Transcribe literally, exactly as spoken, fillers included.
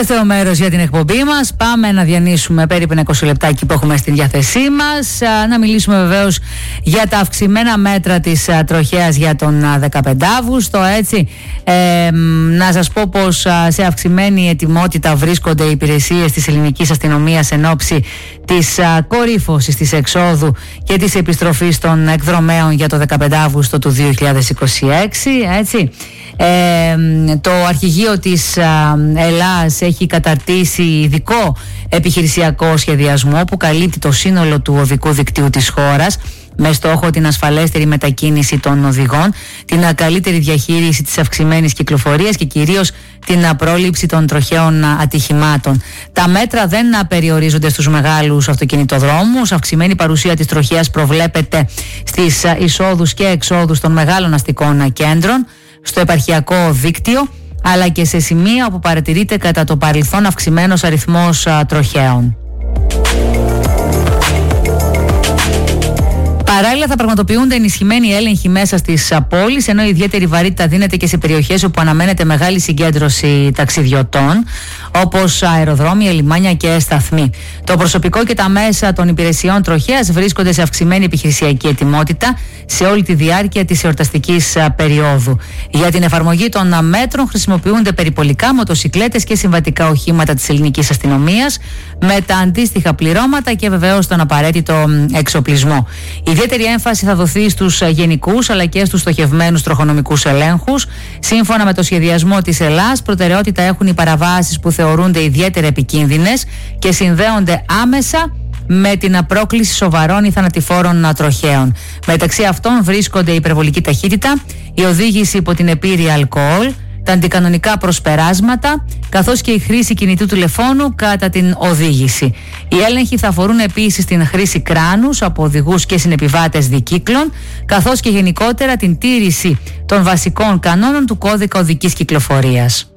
Τελευταίο μέρος για την εκπομπή μας. Πάμε να διανύσουμε περίπου ένα είκοσι λεπτάκι που έχουμε στην διάθεσή μας. Να μιλήσουμε βεβαίως για τα αυξημένα μέτρα της τροχέας για τον δεκαπέντε Αύγουστο. Έτσι. Ε, να σας πω πως σε αυξημένη ετοιμότητα βρίσκονται οι υπηρεσίες της ελληνικής αστυνομίας εν ώψη της κορύφωσης της εξόδου και της επιστροφής των εκδρομέων για το δεκαπέντε Αύγουστο του δύο χιλιάδες είκοσι έξι. Έτσι. Ε, το αρχηγείο της Ελλάς έχει καταρτήσει ειδικό επιχειρησιακό σχεδιασμό που καλύπτει το σύνολο του οδικού δικτύου της χώρας με στόχο την ασφαλέστερη μετακίνηση των οδηγών, την καλύτερη διαχείριση της αυξημένης κυκλοφορίας και κυρίως την πρόληψη των τροχαίων ατυχημάτων. Τα μέτρα δεν περιορίζονται στους μεγάλους αυτοκινητοδρόμους. Αυξημένη παρουσία της τροχέας προβλέπεται στις εισόδους και εξόδους των μεγάλων αστικών κέντρων, στο επαρχιακό δίκτυο, αλλά και σε σημεία όπου παρατηρείται κατά το παρελθόν αυξημένος αριθμός α, τροχαίων. Παράλληλα, θα πραγματοποιούνται ενισχυμένοι έλεγχοι μέσα στις πόλεις, ενώ ιδιαίτερη βαρύτητα δίνεται και σε περιοχές όπου αναμένεται μεγάλη συγκέντρωση ταξιδιωτών, όπως αεροδρόμια, λιμάνια και σταθμοί. Το προσωπικό και τα μέσα των υπηρεσιών τροχέας βρίσκονται σε αυξημένη επιχειρησιακή ετοιμότητα σε όλη τη διάρκεια της εορταστικής περίοδου. Για την εφαρμογή των μέτρων χρησιμοποιούνται περιπολικά, μοτοσικλέτες και συμβατικά οχήματα της ελληνικής αστυνομίας, με τα αντίστοιχα πληρώματα και βεβαίως τον απαραίτητο εξοπλισμό. Ιδιαίτερη έμφαση θα δοθεί στους γενικούς αλλά και στους στοχευμένους τροχονομικούς ελέγχους. Σύμφωνα με το σχεδιασμό της Ελλάς, προτεραιότητα έχουν οι παραβάσεις που θεωρούνται ιδιαίτερα επικίνδυνες και συνδέονται άμεσα με την απρόκληση σοβαρών ή θανατηφόρων τροχαίων. Μεταξύ αυτών βρίσκονται η υπερβολική ταχύτητα, η οδήγηση υπό την επίρρεια αλκοόλ, τα αντικανονικά προσπεράσματα, καθώς και η χρήση κινητού τηλεφώνου κατά την οδήγηση. Οι έλεγχοι θα αφορούν επίσης την χρήση κράνους από οδηγούς και συνεπιβάτες δικύκλων, καθώς και γενικότερα την τήρηση των βασικών κανόνων του κώδικα οδικής κυκλοφορίας.